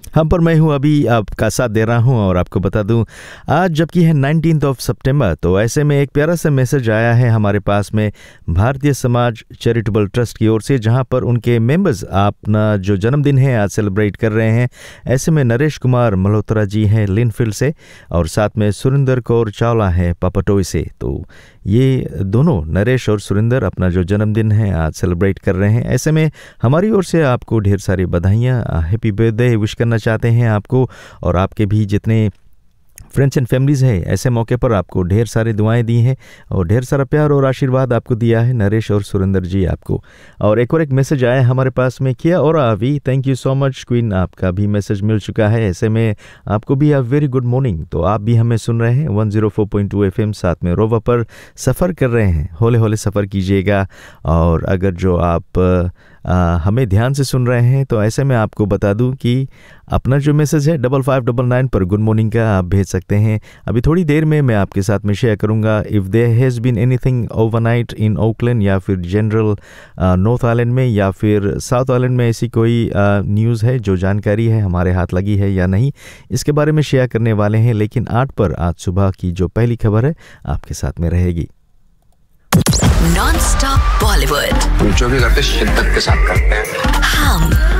हम पर मैं हूँ अभी आपका साथ दे रहा हूँ। और आपको बता दूँ आज जबकि है 19 सितंबर, तो ऐसे में एक प्यारा सा मैसेज आया है हमारे पास में भारतीय समाज चैरिटेबल ट्रस्ट की ओर से, जहाँ पर उनके मेंबर्स अपना जो जन्मदिन है आज सेलिब्रेट कर रहे हैं। ऐसे में नरेश कुमार मल्होत्रा जी हैं लिनफील्ड से, और साथ में सुरिंदर कौर चावला है पापाटोई से। तो ये दोनों नरेश और सुरिंदर अपना जो जन्मदिन है आज सेलिब्रेट कर रहे हैं। ऐसे में हमारी ओर से आपको ढेर सारी बधाइयाँ, हैप्पी बर्थडे विश करना चाहते हैं आपको, और आपके भी जितने फ्रेंड्स एंड फैमिलीज़ है ऐसे मौके पर आपको ढेर सारी दुआएं दी हैं और ढेर सारा प्यार और आशीर्वाद आपको दिया है नरेश और सुरिंदर जी आपको। और एक मैसेज आया हमारे पास में, किया और अभी thank you so much queen, आपका भी मैसेज मिल चुका है। ऐसे में आपको भी वेरी गुड मॉर्निंग। तो आप भी हमें सुन रहे हैं 104.2 FM, साथ में रोवा पर सफ़र कर रहे हैं। हौले हौले सफ़र कीजिएगा। और अगर जो आप हमें ध्यान से सुन रहे हैं तो ऐसे में आपको बता दूं कि अपना जो मैसेज है 5599 पर गुड मॉर्निंग का आप भेज सकते हैं। अभी थोड़ी देर में मैं आपके साथ में शेयर करूंगा if there has been anything overnight in Oakland या फिर जनरल नॉर्थ आइलैंड में या फिर साउथ आइलैंड में ऐसी कोई न्यूज़ है जो जानकारी है हमारे हाथ लगी है या नहीं, इसके बारे में शेयर करने वाले हैं। लेकिन 8 पर आज सुबह की जो पहली खबर है आपके साथ में रहेगी। नॉन स्टॉप बॉलीवुड, जो भी करते शिद्दत के साथ करते हैं हम